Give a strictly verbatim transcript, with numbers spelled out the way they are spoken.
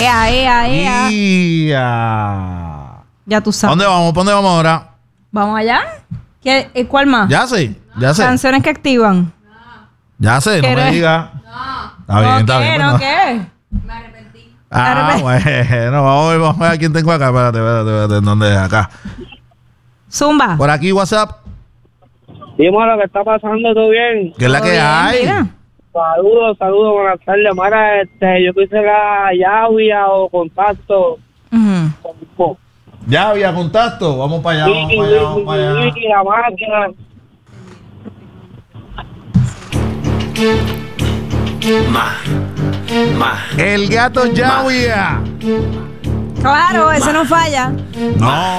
Ea, ea, ea. ¡Ia! Ya tú ¿A sabes. dónde vamos? ¿Para dónde vamos ahora? ¿Vamos allá? ¿Qué, eh, ¿Cuál más? Ya sé, ya sé. Canciones que activan. Ya sé, no ¿Quieres? me digas. Está bien, ¿No está qué? bien. ¿No pues, qué? Ah, bueno, vamos a ver, vamos a ver a quién tengo acá. Espérate, espérate, espérate. ¿En dónde es? Acá. Zumba. Por aquí, WhatsApp. Dime lo que está pasando, ¿todo bien? ¿Qué es la ¿Todo que bien? hay? Mira. Saludos, saludos, buenas tardes. Mara, este, yo quisiera llavia o contacto. Ujú. con Ya había contacto. Vamos para allá, vamos para allá, vamos para allá. Wiki, la máquina. Ma, ma. El gato Yavia. Claro, ese no falla. No.